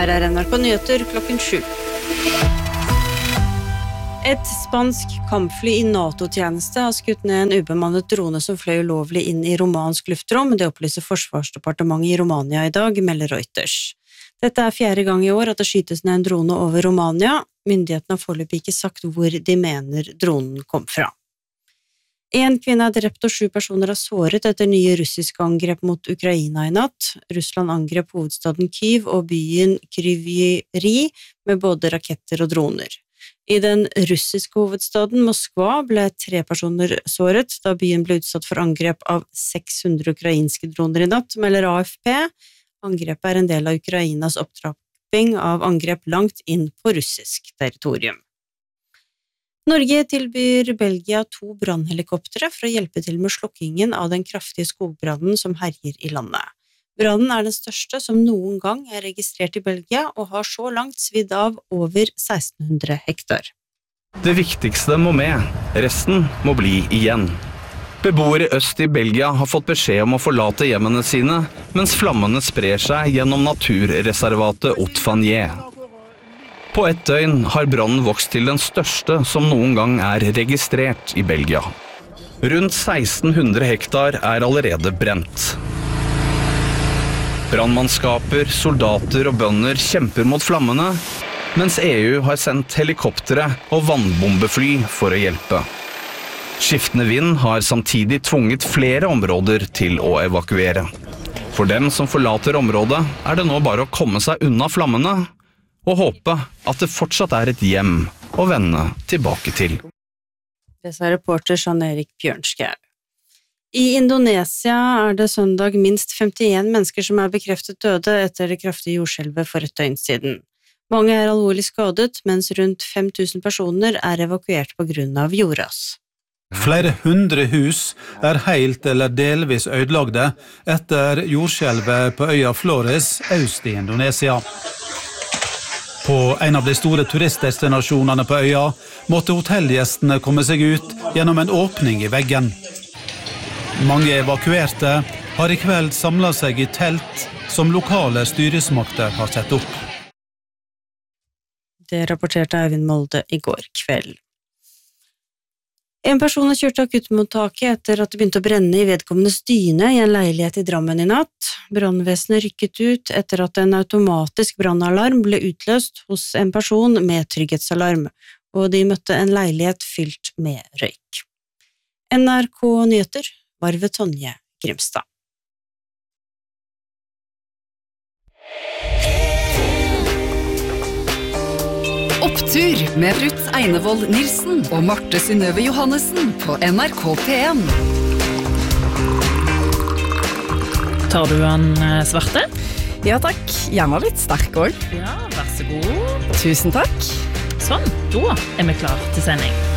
Her NRK Nyheter klokken 7. Et spansk kampfly i NATO-tjeneste har skutt ned en ubemannet drone som fløy ulovlig inn i romansk luftrom. Det opplyser Forsvarsdepartementet i Romania i dag, melder Reuters. Dette er 4. gang i år at det skytes ned en drone over Romania. Myndighetene har foreløpig ikke sagt hvor de mener dronen kom fra. En kvinne er drept og 7 personer er såret etter nye russiske angrep mot Ukraina i natt. Russland angrep hovedstaden Kyiv og byen Kryvyi med både raketter og droner. I den russiske hovedstaden Moskva ble 3 personer såret da byen ble utsatt for angrep av 600 ukrainske droner i natt, melder AFP. Angrepet er en del av Ukrainas opptrapping av angrep langt inn på russisk territorium. Norge tilbyr Belgia 2 brannhelikoptere for å hjelpe til med slokkingen av den kraftige skogbrannen som herjer i landet. Brannen er den største som noen gang er registrert i Belgia og har så langt svidd av over 1600 hektar. Det viktigste må med, resten må bli igjen. Beboere øst i Belgia har fått beskjed om å forlate hjemmene sine, mens flammene sprer seg gjennom naturreservatet Haute-Fagnes. På et døgn har brannen vokst til den største som noen gang er registrert i Belgia. Rundt 1600 hektar er allerede brent. Brannmannskaper, soldater og bønder kjemper mot flammene, mens EU har sendt helikoptere og vannbombefly for å hjelpe. Skiftende vind har samtidig tvunget flere områder til å evakuere. For dem som forlater området er det nå bare å komme seg unna flammene og håpe at det fortsatt er et hjem å vende tilbake til. Det sa reporter Jan-Erik Bjørnskau. I Indonesia er det søndag minst 51 mennesker som er bekreftet døde etter det kraftige jordskjelvet for et døgn siden. Mange er alvorlig skadet, mens rundt 5000 personer er evakuert på grunn av jordras. Flere hundre hus er helt eller delvis ødelagte etter jordskjelvet på øya Flores øst i Indonesia. På en av de store turistdestinasjonene på øya måtte hotellgjestene komme seg ut gjennom en åpning i veggen. Mange evakuerte har i kveld samlet seg i telt som lokale styresmakter har sett opp. Det rapporterte Eivind Molde i går kveld. En person har kjørt akuttmottaket etter at det begynte å brenne i vedkommendes dyne i en leilighet i Drammen i natt. Brannvesenet rykket ut etter at en automatisk brannalarm ble utløst hos en person med trygghetsalarm, og de møtte en leilighet fylt med røyk. NRK Nyheter var ved Tonje Grimstad. Opptur med Ruth Einevold Nilsen og Marte Synnøve Johannessen på NRK P1. Tar du en svarte? Ja takk, gjerne litt sterk også. Ja, vær så god. Tusen takk. Sånn, da er vi klar til sending.